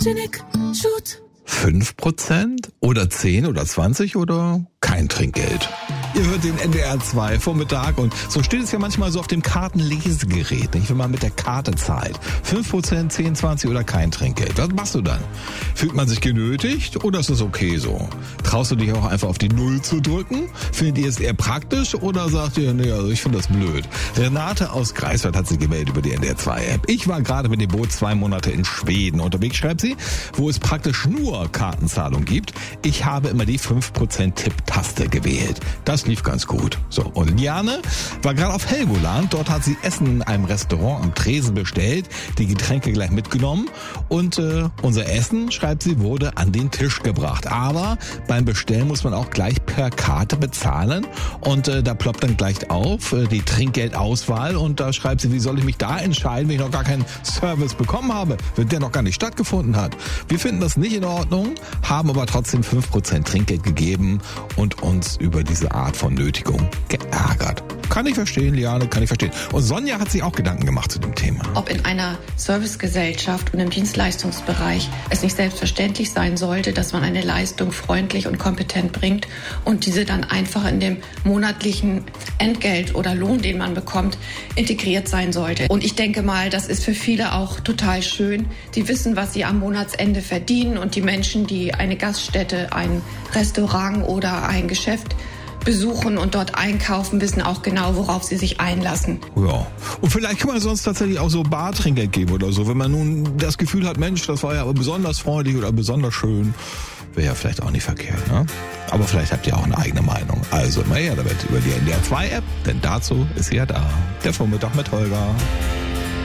Genick, shoot. 5% oder 10 oder 20 oder kein Trinkgeld? Ihr hört den NDR 2 Vormittag und so steht es ja manchmal so auf dem Kartenlesegerät, nicht, wenn man mit der Karte zahlt. 5%, 10, 20 oder kein Trinkgeld. Was machst du dann? Fühlt man sich genötigt oder ist es okay so? Traust du dich auch einfach auf die Null zu drücken? Findet ihr es eher praktisch oder sagt ihr, nee, also ich finde das blöd? Renate aus Greifswald hat sich gemeldet über die NDR 2 App. Ich war gerade mit dem Boot 2 Monate in Schweden unterwegs, schreibt sie, wo es praktisch nur Kartenzahlung gibt. Ich habe immer die 5% Tipptaste gewählt. Das lief ganz gut. So, und Liane war gerade auf Helgoland. Dort hat sie Essen in einem Restaurant am Tresen bestellt, die Getränke gleich mitgenommen und unser Essen, schreibt sie, wurde an den Tisch gebracht. Aber beim Bestellen muss man auch gleich per Karte bezahlen und da ploppt dann gleich auf die Trinkgeldauswahl und da schreibt sie, wie soll ich mich da entscheiden, wenn ich noch gar keinen Service bekommen habe, wenn der noch gar nicht stattgefunden hat. Wir finden das nicht in Ordnung, haben aber trotzdem 5% Trinkgeld gegeben und uns über diese Art von Nötigung geärgert. Kann ich verstehen, Liane, kann ich verstehen. Und Sonja hat sich auch Gedanken gemacht zu dem Thema. Ob in einer Servicegesellschaft und im Dienstleistungsbereich es nicht selbstverständlich sein sollte, dass man eine Leistung freundlich und kompetent bringt und diese dann einfach in dem monatlichen Entgelt oder Lohn, den man bekommt, integriert sein sollte. Und ich denke mal, das ist für viele auch total schön. Die wissen, was sie am Monatsende verdienen und die Menschen, die eine Gaststätte, ein Restaurant oder ein Geschäft besuchen und dort einkaufen, wissen auch genau, worauf sie sich einlassen. Ja. Und vielleicht kann man sonst tatsächlich auch so Bartrinkgeld geben oder so, wenn man nun das Gefühl hat, Mensch, das war ja aber besonders freundlich oder besonders schön. Wäre ja vielleicht auch nicht verkehrt, ne? Aber vielleicht habt ihr auch eine eigene Meinung. Also immer her damit über die NDR 2 App, denn dazu ist sie ja da. Der Vormittag mit Holger.